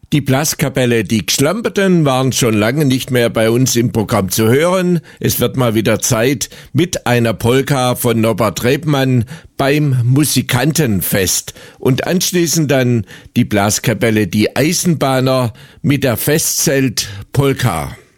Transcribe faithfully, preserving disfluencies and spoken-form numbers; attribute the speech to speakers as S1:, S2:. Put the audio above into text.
S1: Die Blaskapelle Die Gschlamperten waren schon lange nicht mehr bei uns im Programm zu hören. Es wird mal wieder Zeit mit einer Polka von Norbert Rebmann beim Musikantenfest. Und anschließend dann die Blaskapelle Die Eisenbahner mit der Festzelt-Polka.